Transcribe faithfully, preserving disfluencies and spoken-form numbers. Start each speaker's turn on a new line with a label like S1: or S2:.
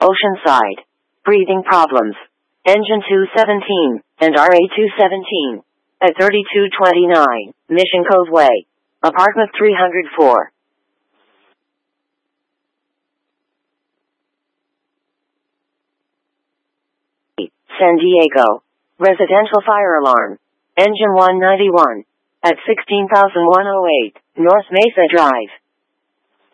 S1: Oceanside. Breathing problems. Engine two seventeen, and R A two seventeen. At thirty-two twenty-nine, Mission Cove Way. Apartment three oh four. San Diego. Residential fire alarm. Engine one ninety-one. At sixteen thousand one hundred eight, North Mesa Drive.